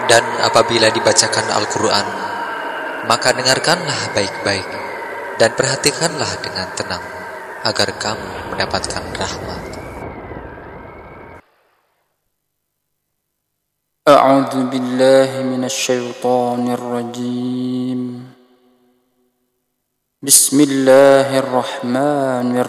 Dan apabila dibacakan Al-Quran, maka dengarkanlah baik-baik dan perhatikanlah dengan tenang, agar kamu mendapatkan rahmat. A'udzu billahi minasy syaithanir rajim. Bismillahirrahmanirrahim.